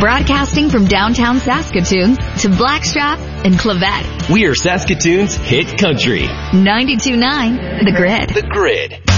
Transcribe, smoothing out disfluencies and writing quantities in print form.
Broadcasting from downtown Saskatoon to Blackstrap and Clavette. We are Saskatoon's hit country. 92.9 The Grid. The Grid.